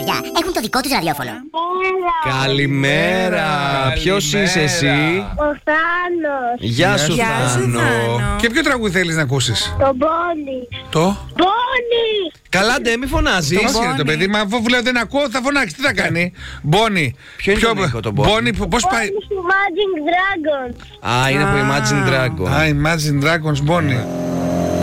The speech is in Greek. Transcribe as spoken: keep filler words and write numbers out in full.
παιδιά. Έχουν το δικό τους ραδιόφωνο. Καλημέρα. Ποιος είσαι εσύ? Ο Θάνος. Γεια σου, Γεια σου, Θάνο. Θάνο. Και ποιο τραγούδι θέλεις να ακούσεις? Το Μπόνι. Το. Μπόνι. Καλά, ντε, μη φωνάζεις. Πώς είναι το παιδί, μα αφού λέω δεν ακούω θα φωνάξει, τι θα κάνει? Μπόνι. Ποιο είναι το Νίκο, το Μπόνι? Μπόνι, πώς πάει? Μπόνι του Imagine Dragons. Α, είναι από Imagine Dragon. Α, Imagine Dragons, Μπόνι.